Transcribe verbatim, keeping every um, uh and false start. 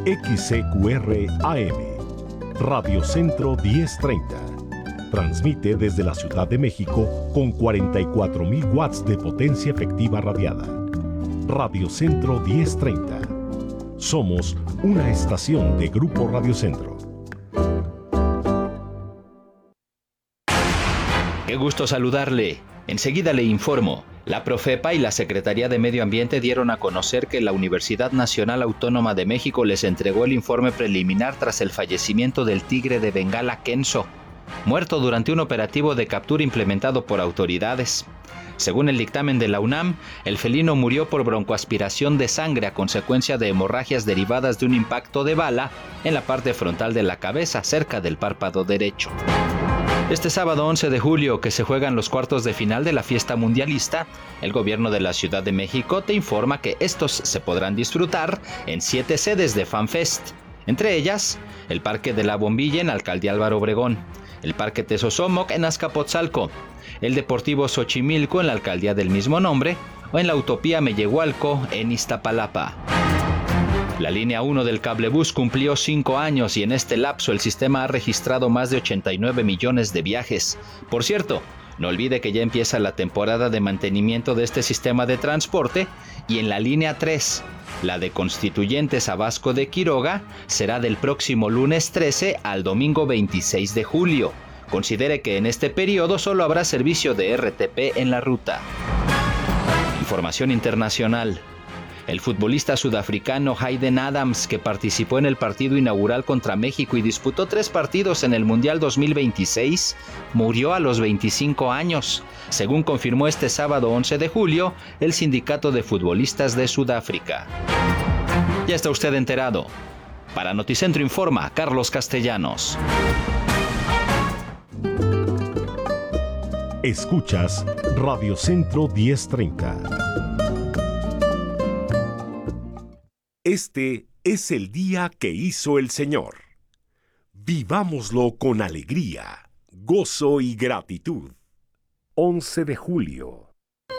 X C Q R A M, Radio Centro diez treinta. Transmite desde la Ciudad de México con cuarenta y cuatro mil watts de potencia efectiva radiada. Radio Centro diez treinta. Somos una estación de Grupo Radio Centro. Qué gusto saludarle. Enseguida le informo. La Profepa y la Secretaría de Medio Ambiente dieron a conocer que la Universidad Nacional Autónoma de México les entregó el informe preliminar tras el fallecimiento del tigre de Bengala Kenzo, muerto durante un operativo de captura implementado por autoridades. Según el dictamen de la UNAM, el felino murió por broncoaspiración de sangre a consecuencia de hemorragias derivadas de un impacto de bala en la parte frontal de la cabeza, cerca del párpado derecho. Este sábado once de julio, que se juegan los cuartos de final de la fiesta mundialista, el gobierno de la Ciudad de México te informa que estos se podrán disfrutar en siete sedes de FanFest. Entre ellas, el Parque de la Bombilla en Alcaldía Álvaro Obregón, el Parque Tezosomoc en Azcapotzalco, el Deportivo Xochimilco en la alcaldía del mismo nombre o en la Utopía Mellehualco en Iztapalapa. La línea uno del cablebús cumplió cinco años y en este lapso el sistema ha registrado más de ochenta y nueve millones de viajes. Por cierto, no olvide que ya empieza la temporada de mantenimiento de este sistema de transporte y en la línea tres, la de Constituyentes a Vasco de Quiroga, será del próximo lunes trece al domingo veintiséis de julio. Considere que en este periodo solo habrá servicio de R T P en la ruta. Información internacional. El futbolista sudafricano Hayden Adams, que participó en el partido inaugural contra México y disputó tres partidos en el Mundial dos mil veintiséis, murió a los veinticinco años, según confirmó este sábado once de julio el Sindicato de Futbolistas de Sudáfrica. Ya está usted enterado. Para Noticentro Informa, Carlos Castellanos. Escuchas Radio Centro diez treinta. Este es el día que hizo el Señor. Vivámoslo con alegría, gozo y gratitud. once de julio.